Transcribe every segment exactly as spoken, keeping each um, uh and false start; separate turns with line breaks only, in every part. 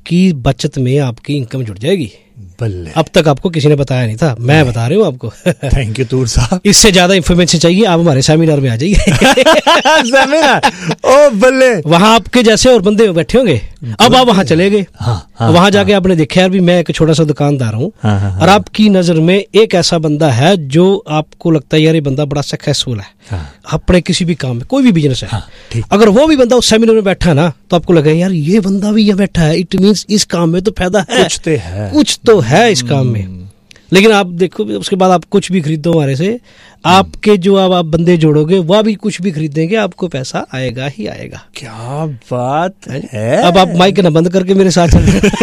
आपकी बचत में आपकी इनकम जुड़ जाएगी।
बल्ले,
अब तक आपको किसी ने बताया नहीं था, मैं बता रही हूँ आपको।
थैंक यू तूर साहब।
इससे ज्यादा इन्फॉर्मेशन चाहिए आप हमारे सेमिनार में आ जाइए।
सेमिनार, ओ बल्ले,
वहां आपके जैसे और बंदे बैठे होंगे। अब आप वहां चले गए,
हाँ, हाँ,
वहां जाके आपने देखा यार भी मैं एक छोटा सा दुकानदार हूँ,
हाँ, हाँ,
और आपकी नजर में एक ऐसा बंदा है जो आपको लगता है यार ये बंदा बड़ा सक्सेसफुल है,
हाँ,
अपने किसी भी काम में, कोई भी बिजनेस है,
हाँ, ठीक।
अगर वो भी बंदा उस सेमिनार में बैठा है ना, तो आपको लगे यार ये बंदा भी ये बैठा है, इट मींस इस काम में तो फायदा है,
कुछ तो है,
कुछ तो है इस काम में। लेकिन आप देखो उसके बाद आप कुछ भी खरीदो हमारे से, आपके जो अब आप बंदे जोड़ोगे वह भी कुछ भी खरीदेंगे, आपको पैसा आएगा ही आएगा।
क्या बात है।
अब आप माइक ना बंद करके मेरे साथ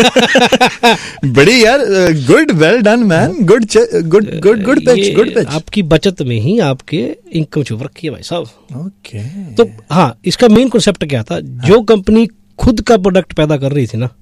चल।
बड़ी यार, good, well done man, good good good good pitch, good pitch.
आपकी बचत में ही आपके इनकम छुप रखी है भाई साहब।
ओके,
तो हाँ, इसका मेन कॉन्सेप्ट क्या था, जो कंपनी खुद का प्रोडक्ट पैदा कर रही थी ना,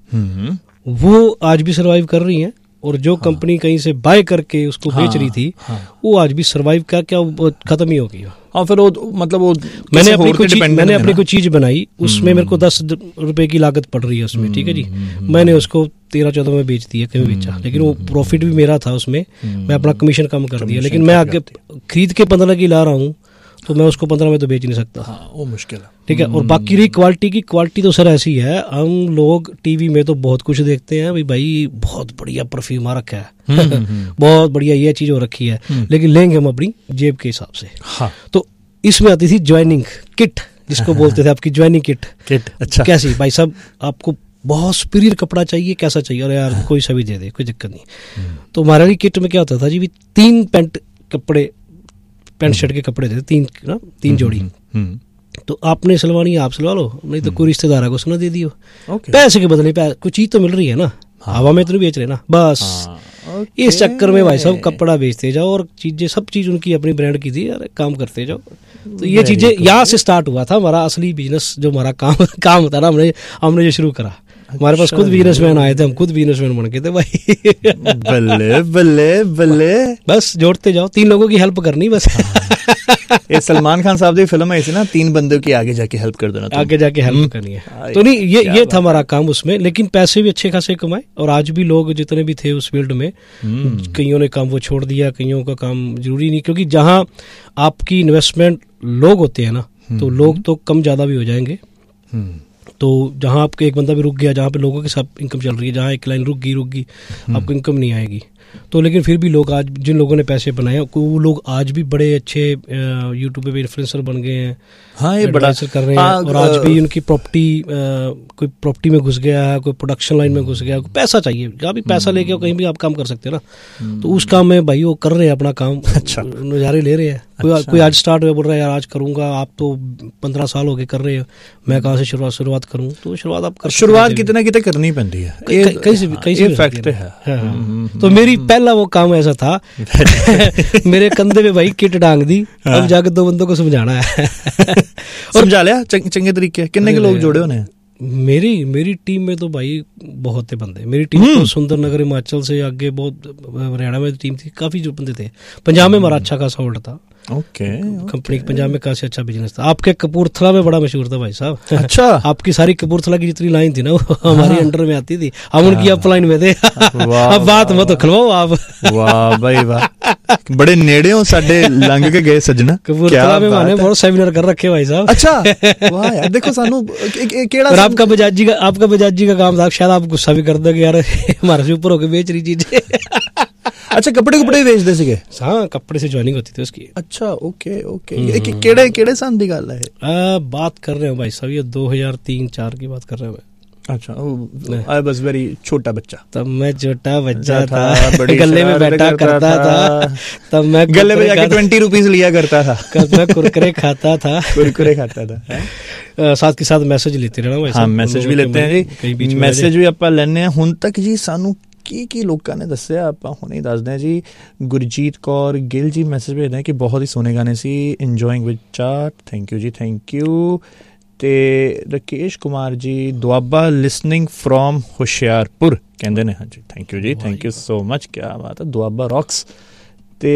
वो आज भी सर्वाइव कर रही है, और जो हाँ। कंपनी कहीं से बाय करके उसको हाँ, बेच रही थी हाँ, वो आज भी सरवाइव कर क्या खत्म ही हो गई। हाँ,
फिर वो मतलब वो
मैंने अपनी कुछ मैंने अपनी कोई चीज बनाई, उसमें मेरे को दस रुपए की लागत पड़ रही है उसमें, ठीक है जी, मैंने उसको तेरह चौदह में बेच दिया, कहीं बेचा, लेकिन वो प्रॉफिट भी मेरा था उसमें, मैं अपना कमीशन कम कर दिया, लेकिन मैं आगे खरीद के पंद्रह की ला रहा हूँ, तो मैं उसको पंद्रह में तो बेच नहीं सकता।
हाँ, वो मुश्किल है,
ठीक है। और बाकी रही क्वालिटी की, क्वालिटी तो सर ऐसी है, हम लोग टीवी में तो बहुत कुछ देखते हैं, भाई भाई बहुत बढ़िया परफ्यूम आ रखा है, बहुत बढ़िया ये चीज हो रखी है, लेकिन लेंगे हम अपनी जेब के हिसाब से।
हाँ।
तो इसमें आती थी ज्वाइनिंग किट, जिसको बोलते थे आपकी ज्वाइनिंग किट।
किट अच्छा
कैसी भाई साहब, आपको बहुत सुपीरियर कपड़ा चाहिए, कैसा चाहिए, और यार कोई सा भी दे दे, कोई दिक्कत नहीं। तो हमारे लिए किट में क्या होता था जी, तीन पैंट कपड़े, पैंट शर्ट के कपड़े थे, तीन ना तीन जोड़ी, तो आपने सिलवानी है आप सिलवा लो, नहीं तो कोई रिश्तेदार को सुना दे दियो, पैसे के बदले कुछ चीज तो मिल रही है ना, हवा में तो नहीं बेच रहे ना, बस इस चक्कर में भाई साहब कपड़ा बेचते जाओ, और चीजें सब चीज उनकी अपनी ब्रांड की थी, अरे काम करते जाओ। तो ये चीजें यहाँ से स्टार्ट हुआ था हमारा असली बिजनेस, जो हमारा काम काम था ना, हमने हमने जो शुरू करा। हमारे पास खुद बिजनेसमैन आए थे, हम खुद बिजनेसमैन बन गए थे भाई।
बल्ले बल्ले बल्ले,
बस जोड़ते जाओ, तीन लोगों की हेल्प करनी बस।
ये सलमान खान साहब की फिल्म है ऐसी ना, तीन बंदों की आगे जाके हेल्प कर देना,
आगे जाके हेल्प करनी है। तो नहीं, ये ये था हमारा काम उसमें, लेकिन पैसे भी अच्छे खासे कमाए, और आज भी लोग जितने भी थे उस फील्ड में, कईयों ने काम वो छोड़ दिया, कईयों का काम जरूरी नहीं, क्योंकि जहाँ आपकी इन्वेस्टमेंट लोग होते हैं ना, तो लोग तो कम ज्यादा भी हो जाएंगे। तो जहाँ आपके एक बंदा भी रुक गया, जहाँ पे लोगों के साथ इनकम चल रही है, जहाँ एक लाइन रुक गई रुक गई आपको इनकम नहीं आएगी। तो लेकिन फिर भी लोग आज, जिन लोगों ने पैसे बनाए, वो लोग आज भी बड़े अच्छे यूट्यूब पे इन्फ्लुएंसर बन गए हैं।
हाँ, ये बड़ा
कर रहे हैं। हाँ, और आज भी उनकी प्रॉपर्टी, कोई प्रॉपर्टी में घुस गया है, कोई प्रोडक्शन लाइन में घुस गया, पैसा चाहिए, जहाँ भी पैसा लेके कहीं भी आप काम कर सकते हैं ना, तो उस काम में भाई वो कर रहे हैं अपना काम, अच्छा नज़ारे ले रहे हैं। कोई अच्छा। कोई आज स्टार्ट हुआ, बोल रहा है यार आज करूंगा, आप तो पंद्रह साल हो गए कर रहे हो, मैं कहाँ से शुरुआत शुरुआत करूँ, तो शुरुआत आप कर,
शुरुआत कितना कितना करनी पड़ती है,
कहीं से भी कहीं से
फैक्ट है।
तो मेरी पहला वो काम ऐसा था, मेरे कंधे पे भाई किट डांग दी, अब जाके दो बंदों को समझाना है।
समझा लिया चंगे तरीके, कितने के लोग जोड़े होने?
मेरी मेरी टीम में तो भाई बहुत थे बंदे, मेरी टीम तो सुंदर नगर हिमाचल से आगे बहुत हरियाणा में टीम थी, काफी जो बंदे थे। पंजाब में हमारा अच्छा खासा होल्ड था।
ओके,
कंपनी पंजाब में काफी अच्छा बिजनेस था। आपके कपूरथला में बड़ा मशहूर था भाई साहब।
अच्छा,
आपकी सारी कपूरथला की जितनी लाइन थी ना, वो हमारी अंडर में आती थी, हम उनकी अप लाइन में थे। अब बात मत खलवाओ आप। वाह भाई वाह,
बड़े नेड़े हो साडे लंघ के गए सजना।
कपूरथला में मैंने बहुत सेमिनार कर रखे भाई साहब।
अच्छा, वाह यार, देखो सानू केड़ा
आपका बजाज जी का आपका बजाज जी का काम था, शायद आप गुस्सा भी कर दोगे यार हमारे से ऊपर होके बेच रही चीजें।
अच्छा, कपड़े कपड़े बेचते सीगे?
हाँ, कपड़े से ज्वाइनिंग होती थी उसकी।
अच्छा, ओके ओके। केड़े केड़े साल दी गल है?
आ, बात कर रहे हो भाई साहब, ये दो हज़ार तीन चार की बात कर रहे हो।
अच्छा, आई वाज वेरी छोटा बच्चा,
तब मैं छोटा बच्चा था, गले में बैठा करता था, तब मैं
गले में जाके ट्वेंटी रुपीज लिया करता था,
मैं कुरकुरे खाता था
कुरकुरे खाता था
साथ के साथ मैसेज लेते रहना भाई।
हाँ, मैसेज भी लेते हैं जी, मैसेज भी ਆਪਾਂ ਲੈਣੇ ਆ ਹੁਣ ਤੱਕ ਜੀ। ਸਾਨੂੰ ਕੀ ਕੀ ਲੋਕਾਂ ਨੇ ਦੱਸਿਆ, ਆਪਾਂ ਹੁਣੇ ਹੀ ਦੱਸਦੇ ਹਾਂ ਜੀ। ਗੁਰਜੀਤ ਕੌਰ ਗਿੱਲ ਜੀ ਮੈਸੇਜ ਭੇਜਦੇ ਆ ਕਿ ਬਹੁਤ ਹੀ ਸੋਹਣੇ ਗਾਣੇ ਸੀ, enjoying with chaat, thank you ਜੀ, ਥੈਂਕ ਯੂ। ਤੇ ਰਕੇਸ਼ ਕੁਮਾਰ ਜੀ ਦੁਆਬਾ ਲਿਸਨਿੰਗ ਫਰੋਮ ਹੁਸ਼ਿਆਰਪੁਰ ਕਹਿੰਦੇ ਨੇ, ਹਾਂਜੀ ਥੈਂਕ ਯੂ ਜੀ, ਥੈਂਕ ਯੂ ਸੋ ਮਚ, ਕਿਆ ਬਾਤ ਹੈ, ਦੁਆਬਾ ਰੌਕਸ। ਤੇ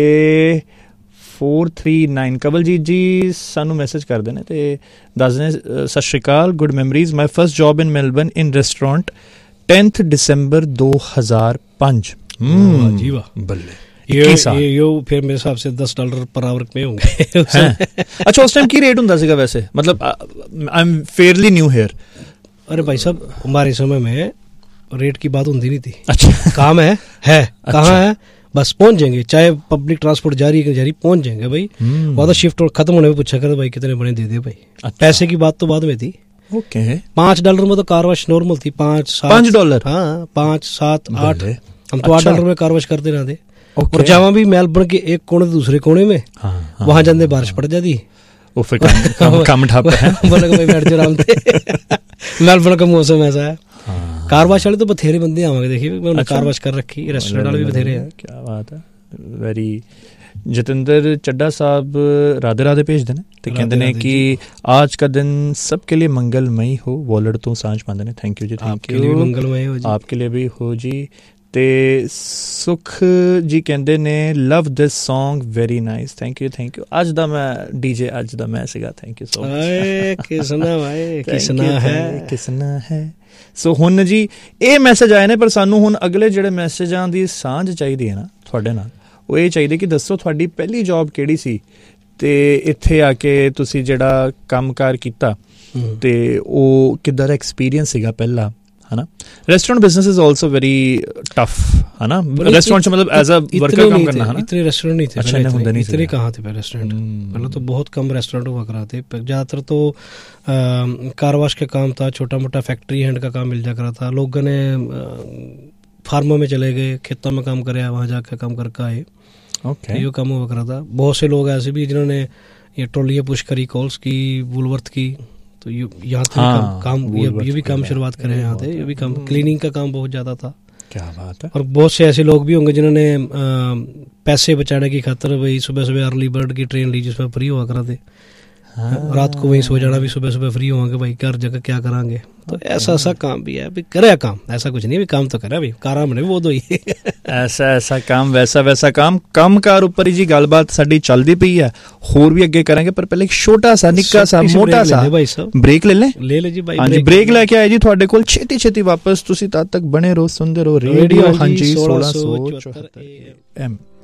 फोर थ्री नाइन कवलजीत जी सानू मैसेज करते हैं तो दसदे सत श्री अकाल, good memories, my first job in Melbourne in restaurant tenth दिसंबर दो हज़ार पाँच।
वाह जी वाह,
बल्ले
ये ये यो फिर मेरे हिसाब से दस डॉलर पर आवर में होंगे।
अच्छा, उस टाइम की रेट ਹੁੰਦਾ ਸੀਗਾ वैसे? मतलब I am fairly new here.
अरे भाई साहब, हमारे समय में रेट की बात होती नहीं थी।
अच्छा, काम है
है अच्छा। कहाँ है, बस पहुंच जाएंगे, चाहे पब्लिक ट्रांसपोर्ट जारी है जारी पहुंच जाएंगे भाई। वहाँ तो शिफ्ट खत्म होने में पूछा कर भाई कितने बने दे दे भाई। अच्छा। पैसे की बात तो बाद में थी।
ओके,
पांच डॉलर में तो कार वॉश नॉर्मल थी। पांच सात
पांच डॉलर
हाँ, पांच सात आठ, हम तो
अच्छा।
आठ डॉलर में कार वॉश करते रहते। और जहाँ भी मेलबर्न के एक कोने दूसरे कोने में, हाँ, हाँ, वहां जाते बारिश पड़ जाती, वो फिर कम कम ठप है, बोले भाई बैठ जाओ आराम से। मेलबर्न का मौसम ऐसा है। हाँ। कार वॉश वाले तो बथेरे बंदे आवांगे, देखिए मैंने कार वॉश कर रखी, रेस्टोरेंट वाले भी बथेरे हैं।
क्या बात है, वेरी। जतिंदर ਚੱਡਾ ਸਾਹਿਬ राधे राधे भेजते हैं तो कहते हैं कि आज का दिन सबके लिए मंगलमयी हो। वॉलेट तो सांझ पाते हैं। Thank you ji, thank you.
मंगलमय हो जी,
आपके लिए भी हो जी। ਤੇ ਸੁਖ ਜੀ ਕਹਿੰਦੇ ਨੇ ਲਵ ਦਿਸ song very nice. Thank you thank you. ਅੱਜ ਦਾ ਮੈਂ ਡੀਜੇ ਅੱਜ ਦਾ ਮੈਂ ਸੀਗਾ। Thank you so much.
ਕਿਸਨਾ ਭਾਈ, ਕਿਸਨਾ ਹੈ,
ਕਿਸਨਾ ਹੈ। ਸੋ ਹੁਣ ਜੀ ਇਹ ਮੈਸੇਜ ਆਏ ਨੇ, ਪਰ ਸਾਨੂੰ ਹੁਣ ਅਗਲੇ ਜਿਹੜੇ ਮੈਸੇਜਾਂ ਦੀ ਸਾਂਝ ਚਾਹੀਦੀ ਹੈ ਨਾ ਤੁਹਾਡੇ ਨਾਲ, ਉਹ ਇਹ ਚਾਹੀਦੀ ਕਿ ਦੱਸੋ ਤੁਹਾਡੀ ਪਹਿਲੀ ਜੌਬ ਕਿਹੜੀ ਸੀ ਤੇ ਇੱਥੇ ਆ ਕੇ ਤੁਸੀਂ ਜਿਹੜਾ ਕੰਮਕਾਰ ਕੀਤਾ ਤੇ ਉਹ ਕਿੱਦਾਂ ਦਾ ਐਕਸਪੀਰੀਅੰਸ ਸੀਗਾ ਪਹਿਲਾ, है ना। Restaurant business is also very tough, है ना। रेस्टोरेंट से मतलब एज अ वर्कर काम करना, है ना।
इतने रेस्टोरेंट नहीं थे।
अच्छा, नहीं होंगे नहीं थे।
इतने कहाँ थे पहले रेस्टोरेंट? पहले तो बहुत कम रेस्टोरेंट हुआ कराते। ज़्यादातर तो कार वॉश का काम था, छोटा मोटा फैक्ट्री हैंड का काम मिल जा करा था। लोगों ने फार्मों में चले गए, खेतों में काम करे, वहाँ जाकर काम करके आए। ओके, ये काम हुआ करा था। बहुत से लोग ऐसे भी जिन्होंने ये ट्रॉलियाँ पुश करी, कॉल्स की, वुलवर्थ की, तो यहाँ हाँ, काम, काम ये, ये भी काम शुरुआत करें यहाँ थे। ये भी काम, क्लीनिंग का काम बहुत ज़्यादा था। क्या बात है। और बहुत से ऐसे लोग भी होंगे जिन्होंने पैसे बचाने की खातर भाई सुबह सुबह अर्ली बर्ड की ट्रेन ली जिसमें फ्री हुआ करा थे। हाँ, रात को वहीं सो जाना, भी सुबह सुबह फ्री होंगे भाई, हर जगह क्या करांगे। तो ऐसा ऐसा काम भी है, भी करे काम, ऐसा कुछ नहीं भी काम तो करे भाई, कारा बने वो दो ही।
ऐसा ऐसा काम, वैसा वैसा काम, कम कार ऊपर ही जी गलबात साडी चलदी पई है। होर भी अगे करेंगे, पर पहले एक छोटा सा निक्का सा मोटा सा ब्रेक ले लें।
ले ले जी भाई,
हाँ जी, ब्रेक लेके आए जी ਤੁਹਾਡੇ ਕੋਲ ਛੇਤੀ ਛੇਤੀ वापस। ਤੁਸੀਂ तद तक बने रहो, सुनते रहो रेडियो। हाँ जी, सोलह सौ चौहत्तर एम।